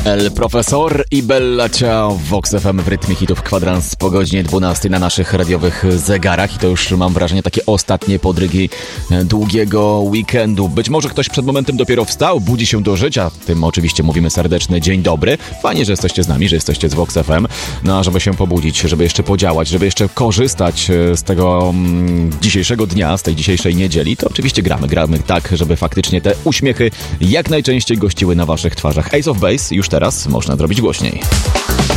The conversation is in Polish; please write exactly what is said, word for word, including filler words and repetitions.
El Profesor i Bella Ciao w Vox F M w rytmie hitów kwadrans po godzinie dwunastej na naszych radiowych zegarach i to już mam wrażenie takie ostatnie podrygi długiego weekendu. Być może ktoś przed momentem dopiero wstał, budzi się do życia, tym oczywiście mówimy serdeczny dzień dobry. Fajnie, że jesteście z nami, że jesteście z Vox F M, no a żeby się pobudzić, żeby jeszcze podziałać, żeby jeszcze korzystać z tego mm, dzisiejszego dnia, z tej dzisiejszej niedzieli, to oczywiście gramy, gramy tak, żeby faktycznie te uśmiechy jak najczęściej gościły na waszych twarzach. Ace of Base już teraz można zrobić głośniej.